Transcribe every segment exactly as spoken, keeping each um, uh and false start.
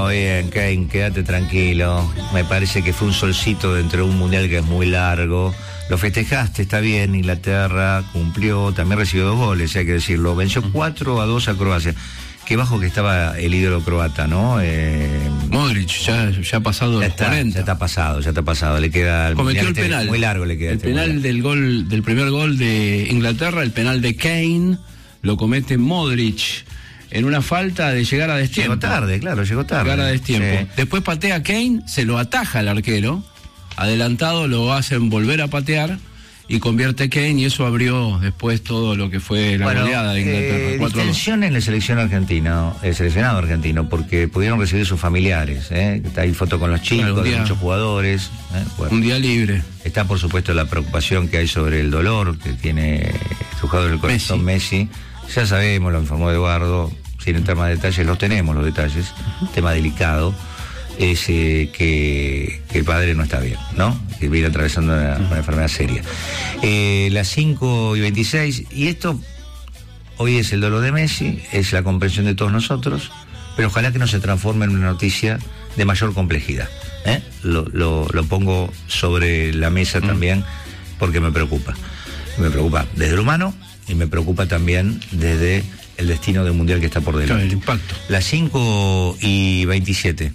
No, bien, Kane, quédate tranquilo. Me parece que fue un solcito dentro de un mundial que es muy largo. Lo festejaste, está bien. Inglaterra cumplió, también recibió dos goles, hay que decirlo. Venció cuatro a dos a Croacia. Qué bajo que estaba el ídolo croata, ¿no? Eh, Modric, ya, ya ha pasado ya los está, cuarenta. Ya está pasado, ya está pasado. Le queda el Cometió el este penal. Muy largo le queda. El este penal mundial. del gol, del primer gol de Inglaterra, el penal de Kane, lo comete Modric en una falta de llegar a destiempo. Llegó tarde, claro, llegó tarde. Llegar a destiempo. Sí. Después patea Kane, se lo ataja al arquero. Adelantado lo hacen volver a patear y convierte Kane, y eso abrió después todo lo que fue la Bueno, goleada de Inglaterra. Eh, cuatro a dos. distensión en la selección argentina, el seleccionado argentino, porque pudieron recibir sus familiares. ¿eh? Hay foto con los chicos, Claro, de día, muchos jugadores. ¿eh? Bueno, un día libre. está, por supuesto, la preocupación que hay sobre el dolor que tiene su jugador del corazón, Messi. Messi. Ya sabemos, lo informó Eduardo, sin entrar más detalles, los tenemos los detalles. Uh-huh. Tema delicado. Es eh, que, que el padre no está bien, ¿no? Que viene atravesando una, una enfermedad seria. Eh, las cinco y veintiséis, y esto hoy es el dolor de Messi, es la comprensión de todos nosotros, pero ojalá que no se transforme en una noticia de mayor complejidad. ¿eh? Lo, lo, lo pongo sobre la mesa mm. también, porque me preocupa. Me preocupa desde lo humano y me preocupa también desde el destino del mundial que está por delante. Claro, el impacto. Las cinco y veintisiete.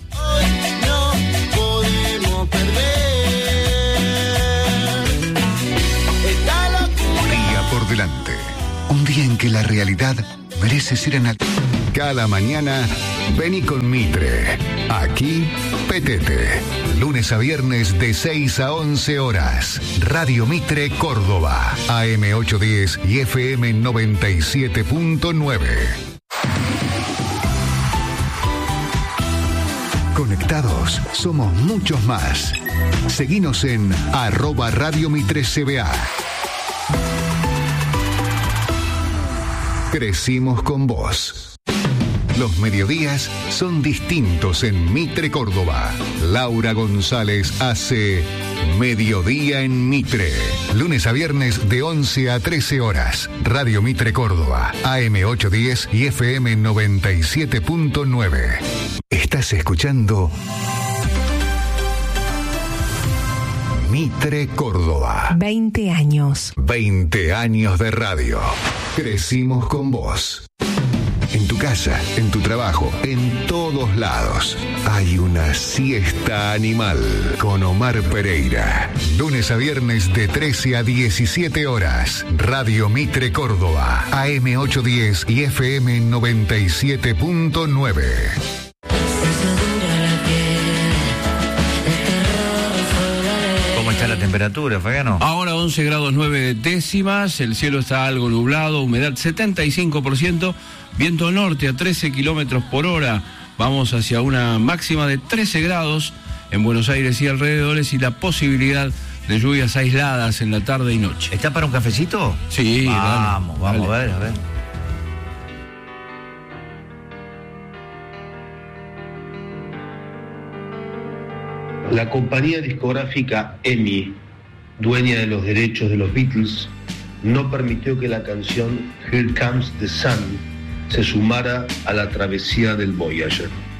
Delante. Un día en que la realidad merece ser analizada. Cada mañana, vení con Mitre. Aquí, Petete. Lunes a viernes de seis a once horas. Radio Mitre Córdoba. A M ochocientos diez y F M noventa y siete punto nueve. Conectados, somos muchos más. Seguinos en arroba Radio Mitre C B A. Crecimos con vos. Los mediodías son distintos en Mitre Córdoba. Laura González hace Mediodía en Mitre. Lunes a viernes de once a trece horas. Radio Mitre Córdoba. A M ochocientos diez y F M noventa y siete punto nueve. Estás escuchando Mitre Córdoba. veinte años. veinte años de radio. Crecimos con vos. En tu casa, en tu trabajo, en todos lados. Hay una siesta animal con Omar Pereira. Lunes a viernes de trece a diecisiete horas. Radio Mitre Córdoba. A M ochocientos diez y F M noventa y siete punto nueve. La temperatura, Fabiano. Ahora once grados nueve décimas, el cielo está algo nublado, humedad setenta y cinco por ciento, viento norte a trece kilómetros por hora. Vamos hacia una máxima de trece grados en Buenos Aires y alrededores, y la posibilidad de lluvias aisladas en la tarde y noche. ¿Está para un cafecito? Sí, vamos, dale, vamos, dale. a ver, a ver. La compañía discográfica E M I, dueña de los derechos de los Beatles, no permitió que la canción Here Comes the Sun se sumara a la travesía del Voyager.